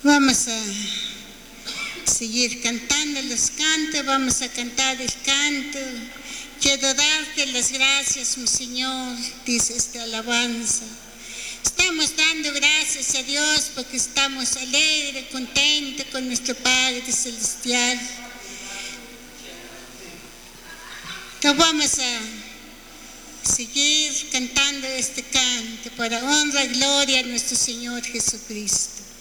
Vamos a seguir cantando los cantos, vamos a cantar el canto. Quiero darte las gracias, mi Señor, dice esta alabanza. Estamos dando gracias a Dios porque estamos alegres, contentos con nuestro Padre Celestial. Entonces vamos a seguir cantando este canto para honra y gloria a nuestro Señor Jesucristo.